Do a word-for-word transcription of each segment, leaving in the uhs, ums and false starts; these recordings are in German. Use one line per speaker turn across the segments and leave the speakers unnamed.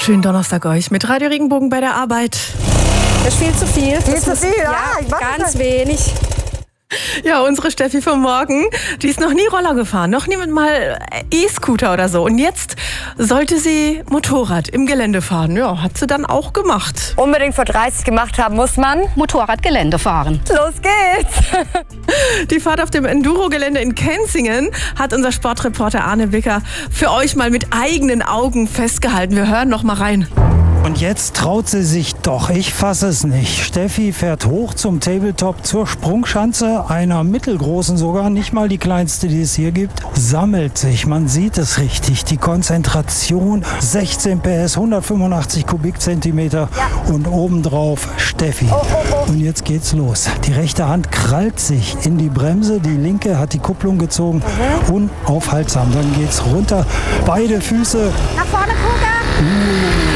Schönen Donnerstag euch mit Radio Regenbogen bei der Arbeit.
Das ist viel zu viel.
Viel zu viel, ja.
Ja,
Ich mach
ganz
das.
wenig.
Ja, unsere Steffi vom Morgen, die ist noch nie Roller gefahren, noch nie mit mal E-Scooter oder so. Und jetzt sollte sie Motorrad im Gelände fahren. Ja, hat sie dann auch gemacht.
Unbedingt vor dreißig gemacht haben muss man.
Motorradgelände fahren.
Los geht's!
Die Fahrt auf dem Enduro-Gelände in Kenzingen hat unser Sportreporter Arne Wicker für euch mal mit eigenen Augen festgehalten. Wir hören noch mal rein.
Und jetzt traut sie sich doch, ich fasse es nicht. Steffi fährt hoch zum Tabletop, zur Sprungschanze, einer mittelgroßen sogar, nicht mal die kleinste, die es hier gibt, sammelt sich. Man sieht es richtig, die Konzentration, sechzehn P S, hundertfünfundachtzig Kubikzentimeter und obendrauf Steffi.
Oh, oh, oh.
Und jetzt geht's los. Die rechte Hand krallt sich in die Bremse, die linke hat die Kupplung gezogen,
Mhm.
unaufhaltsam. Dann geht's runter, beide Füße.
Nach vorne gucken!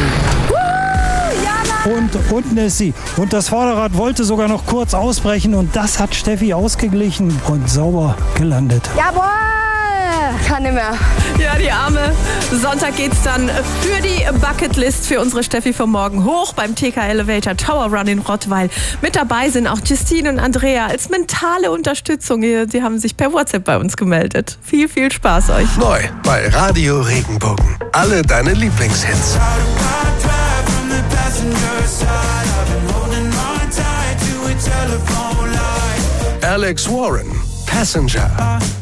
Und unten ist sie. Und das Vorderrad wollte sogar noch kurz ausbrechen. Und das hat Steffi ausgeglichen und sauber gelandet.
Jawohl! Kann nicht mehr.
Ja, die Arme. Sonntag geht's dann für die Bucketlist für unsere Steffi vom Morgen hoch beim T K Elevator Tower Run in Rottweil. Mit dabei sind auch Justine und Andrea als mentale Unterstützung. Die haben sich per WhatsApp bei uns gemeldet. Viel, viel Spaß euch.
Neu bei Radio Regenbogen. Alle deine Lieblingshits. Alex Warren, Passenger.